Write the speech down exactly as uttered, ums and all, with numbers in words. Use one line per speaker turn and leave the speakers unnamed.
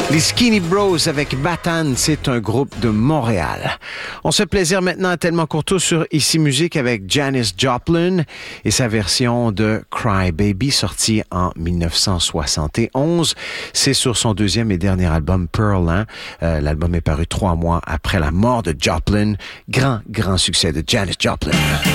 Les Skinny Bros avec Batan, c'est un groupe de Montréal. On se fait plaisir maintenant à Tellement Courteau sur Ici Musique avec Janis Joplin et sa version de Cry Baby sortie en dix-neuf cent soixante et onze. C'est sur son deuxième et dernier album Pearl. Hein? Euh, l'album est paru trois mois après la mort de Joplin. Grand, grand succès de Janis Joplin.